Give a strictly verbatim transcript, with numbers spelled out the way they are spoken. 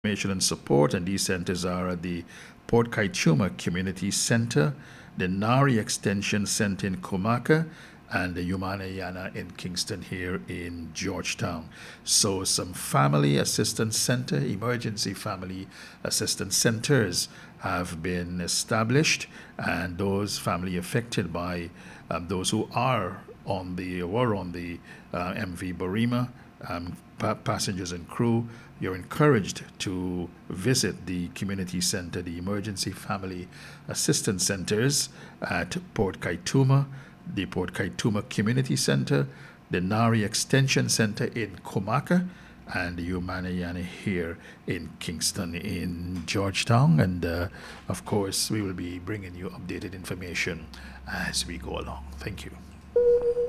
information and support, and these centers are at the Port Kaituma Community Center, the Nari Extension Center in Kumaka, and the Yumanayana in Kingston here in Georgetown. So some family assistance center, emergency family assistance centers have been established, and those family affected by um, those who are on the were on the uh, M V Barima, um, pa- passengers and crew, you're encouraged to visit the community center, the emergency family assistance centers at Port Kaituma, the Port Kaituma Community Center, the Nari Extension Center in Kumaka, and the Umanayana here in Kingston in Georgetown. And uh, of course, we will be bringing you updated information as we go along. Thank you.